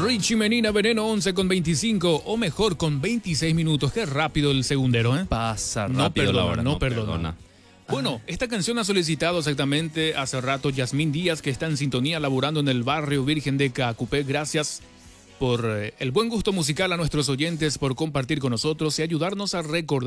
Richie Menina, Veneno, 11 con 25, o mejor, con 26 minutos. Qué rápido el segundero, ¿eh? Pasa No rápido perdona, la hora. no perdona. Bueno, esta canción ha solicitado exactamente hace rato Yasmín Díaz, que está en sintonía laborando en el barrio Virgen de Cacupé. Gracias por el buen gusto musical a nuestros oyentes, por compartir con nosotros y ayudarnos a recordar